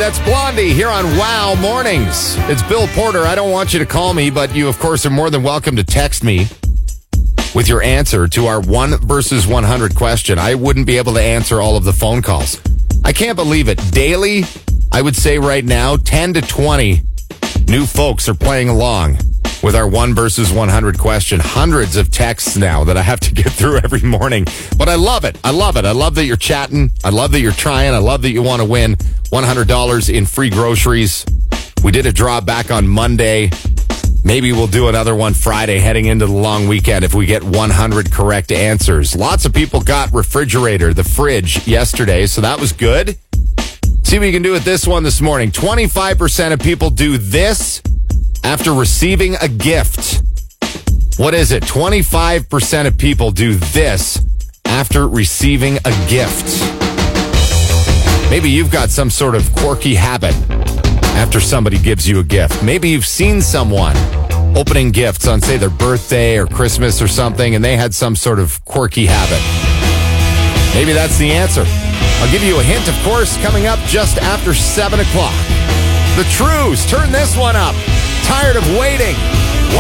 That's Blondie here on Wow Mornings. It's Bill Porter. I don't want you to call me, but you, of course, are more than welcome to text me with your answer to our 1 versus 100 question. I wouldn't be able to answer all of the phone calls. I can't believe it. Daily, I would say right now, 10 to 20 new folks are playing along with our 1 versus 100 question. Hundreds of texts now that I have to get through every morning. But I love it. I love it. I love that you're chatting. I love that you're trying. I love that you want to win $100 in free groceries. We did a draw back on Monday. Maybe we'll do another one Friday heading into the long weekend if we get 100 correct answers. Lots of people got refrigerator, the fridge, yesterday, so that was good. See what you can do with this one this morning. 25% of people do this after receiving a gift. What is it? 25% of people do this after receiving a gift. Maybe you've got some sort of quirky habit after somebody gives you a gift. Maybe you've seen someone opening gifts on, say, their birthday or Christmas or something, and they had some sort of quirky habit. Maybe that's the answer. I'll give you a hint, of course, coming up just after 7 o'clock. The Trues, turn this one up. Tired of waiting.